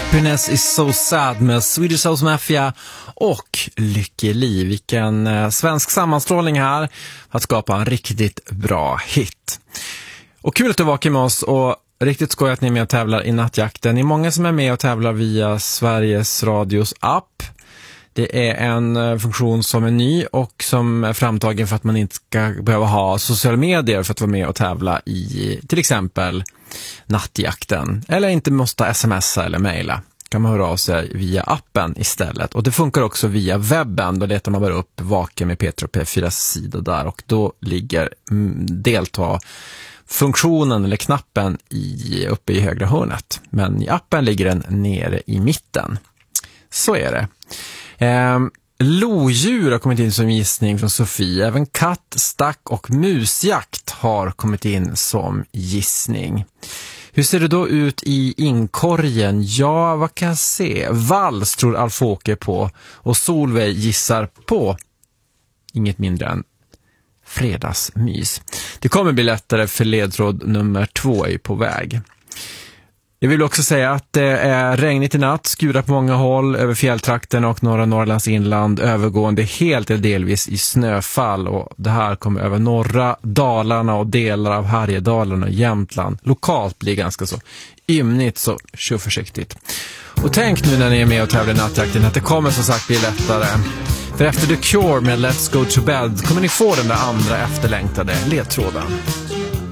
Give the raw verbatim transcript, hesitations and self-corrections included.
Happiness is so sad med Swedish House Mafia och Lykkeliv. Vilken eh, svensk sammanstrålning här för att skapa en riktigt bra hit. Och kul att du var med oss och riktigt skoj att ni är med och tävlar i nattjakten. Ni är många som är med och tävlar via Sveriges Radios app. Det är en funktion som är ny och som är framtagen för att man inte ska behöva ha sociala medier för att vara med och tävla i till exempel nattjakten. Eller inte måste smsa eller mejla. Kan man höra av sig via appen istället. Och det funkar också via webben. Då letar man bara upp Vaken med Peter och P fyra sidor där. Och då ligger delta funktionen eller knappen i, uppe i högra hörnet. Men i appen ligger den nere i mitten. Så är det. Eh, lodjur har kommit in som gissning från Sofie. Även katt, stack och musjakt har kommit in som gissning. Hur ser det då ut i inkorgen? Ja, vad kan jag se? Vals tror Alf-Åke på och Solveig gissar på inget mindre än fredagsmys. Det kommer bli lättare för ledtråd nummer två är på väg. Jag vill också säga att det är regnigt i natt, skurar på många håll över fjälltrakten och norra Norrlands inland, övergående helt eller delvis i snöfall, och det här kommer över norra Dalarna och delar av Härjedalen och Jämtland. Lokalt blir ganska så ymnigt, så kör försiktigt. Och tänk nu när ni är med och tävlar i nattjakten att det kommer som sagt bli lättare. För efter The Cure med Let's Go to Bed kommer ni få den där andra efterlängtade ledtråden.